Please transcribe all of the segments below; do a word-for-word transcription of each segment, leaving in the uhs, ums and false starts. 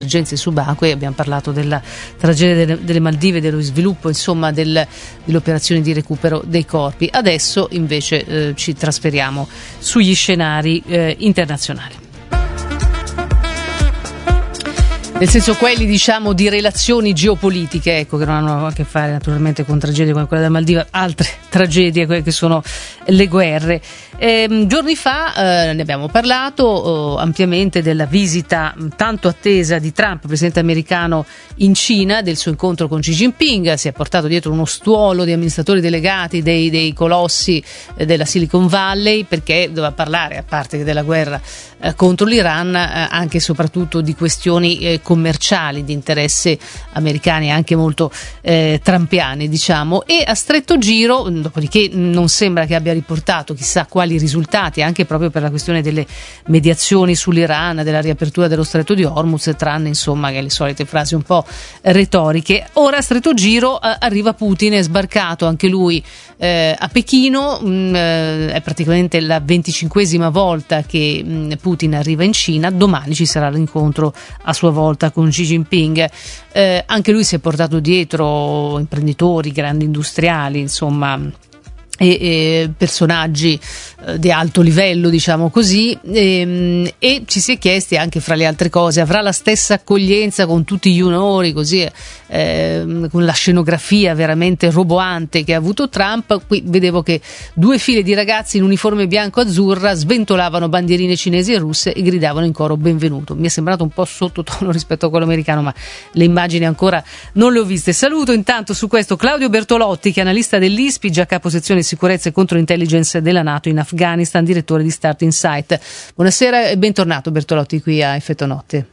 emergenze subacquee, abbiamo parlato della tragedia delle, delle Maldive, dello sviluppo insomma del, delle operazioni di recupero dei corpi. Adesso invece eh, ci trasferiamo sugli scenari eh, internazionali. Nel senso quelli diciamo di relazioni geopolitiche, ecco, che non hanno a che fare naturalmente con tragedie come quella della Maldiva, altre tragedie, quelle che sono le guerre. Eh, giorni fa eh, ne abbiamo parlato eh, ampiamente della visita tanto attesa di Trump, presidente americano, in Cina, del suo incontro con Xi Jinping. Si è portato dietro uno stuolo di amministratori delegati dei, dei colossi eh, della Silicon Valley, perché doveva parlare, a parte della guerra eh, contro l'Iran, eh, anche e soprattutto di questioni eh, commerciali di interesse americani, anche molto eh, trumpiani diciamo, e a stretto giro, dopodiché non sembra che abbia riportato chissà quali risultati, anche proprio per la questione delle mediazioni sull'Iran, della riapertura dello stretto di Hormuz, tranne insomma che le solite frasi un po' retoriche. Ora a stretto giro eh, arriva Putin, è sbarcato anche lui eh, a Pechino, mh, eh, è praticamente la venticinquesima volta che mh, Putin arriva in Cina. Domani ci sarà l'incontro a sua volta con Xi Jinping. Eh, anche lui si è portato dietro imprenditori, grandi industriali, insomma, e, e personaggi eh, di alto livello, diciamo così, e, e ci si è chiesti anche, fra le altre cose, avrà la stessa accoglienza con tutti gli onori, così eh, con la scenografia veramente roboante che ha avuto Trump. Qui vedevo che due file di ragazzi in uniforme bianco-azzurra sventolavano bandierine cinesi e russe e gridavano in coro benvenuto. Mi è sembrato un po' sottotono rispetto a quello americano, ma le immagini ancora non le ho viste. Saluto intanto su questo Claudio Bertolotti, che è analista dell'I S P I, già capo sezione sicurezza e controintelligence della NATO in Afghanistan, direttore di Start Insight. Buonasera e bentornato Bertolotti qui a Effetto Notte.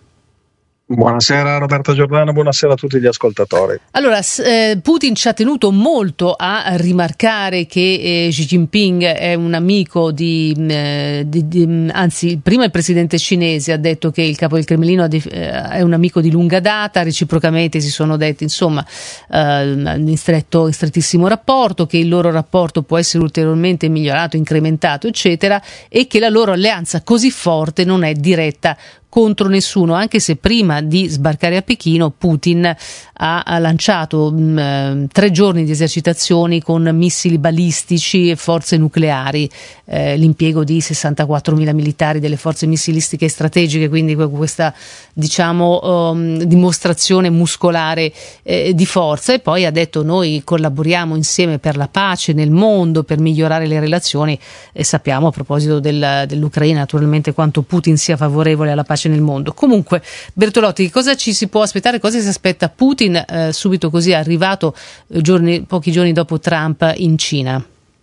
Buonasera Roberta Giordano, buonasera a tutti gli ascoltatori. Allora, eh, Putin ci ha tenuto molto a rimarcare che eh, Xi Jinping è un amico di, eh, di, di, anzi prima il presidente cinese ha detto che il capo del Cremlino eh, è un amico di lunga data, reciprocamente si sono detti insomma eh, in, stretto, in strettissimo rapporto, che il loro rapporto può essere ulteriormente migliorato, incrementato eccetera, e che la loro alleanza così forte non è diretta contro nessuno, anche se prima di sbarcare a Pechino Putin ha, ha lanciato mh, tre giorni di esercitazioni con missili balistici e forze nucleari, eh, l'impiego di sessantaquattromila militari delle forze missilistiche strategiche, quindi questa diciamo um, dimostrazione muscolare eh, di forza. E poi ha detto: noi collaboriamo insieme per la pace nel mondo, per migliorare le relazioni, e sappiamo, a proposito del, dell'Ucraina, naturalmente quanto Putin sia favorevole alla pace nel mondo. Comunque Bertolotti, cosa ci si può aspettare, cosa si aspetta Putin eh, subito così arrivato eh, giorni, pochi giorni dopo Trump in Cina?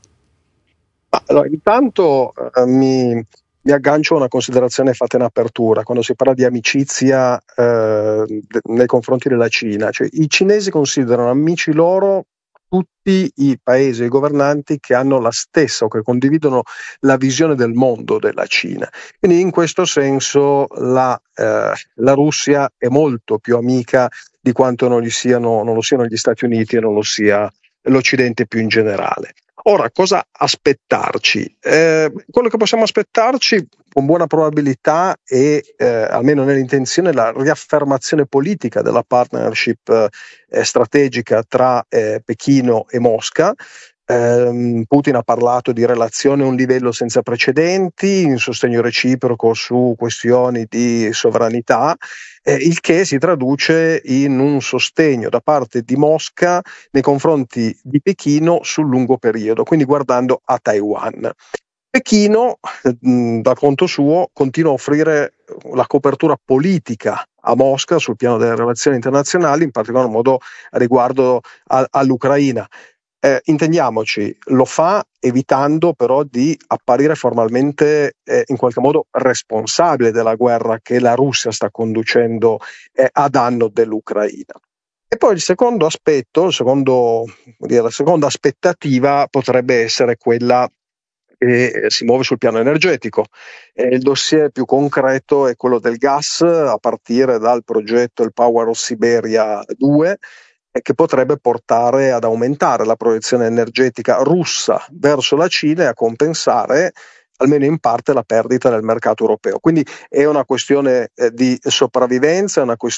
Allora, intanto eh, mi, mi aggancio a una considerazione fatta in apertura quando si parla di amicizia eh, de, nei confronti della Cina, cioè i cinesi considerano amici loro tutti i paesi e i governanti che hanno la stessa o che condividono la visione del mondo della Cina. Quindi in questo senso la, eh, la Russia è molto più amica di quanto non, gli siano, non lo siano gli Stati Uniti e non lo sia l'Occidente più in generale. Ora, cosa aspettarci? Eh, quello che possiamo aspettarci con buona probabilità è, eh, almeno nell'intenzione, la riaffermazione politica della partnership eh, strategica tra eh, Pechino e Mosca. Eh, Putin ha parlato di relazioni a un livello senza precedenti, in sostegno reciproco su questioni di sovranità, eh, il che si traduce in un sostegno da parte di Mosca nei confronti di Pechino sul lungo periodo, quindi guardando a Taiwan. Pechino, mh, da conto suo, continua a offrire la copertura politica a Mosca sul piano delle relazioni internazionali, in particolar modo riguardo a, all'Ucraina. Eh, intendiamoci, lo fa evitando però di apparire formalmente eh, in qualche modo responsabile della guerra che la Russia sta conducendo eh, a danno dell'Ucraina. E poi il secondo aspetto, il secondo, dire, la seconda aspettativa potrebbe essere quella che si muove sul piano energetico. Eh, il dossier più concreto è quello del gas, a partire dal progetto il Power of Siberia due, e che potrebbe portare ad aumentare la proiezione energetica russa verso la Cina e a compensare almeno in parte la perdita del mercato europeo. Quindi è una questione eh, di sopravvivenza, è una questione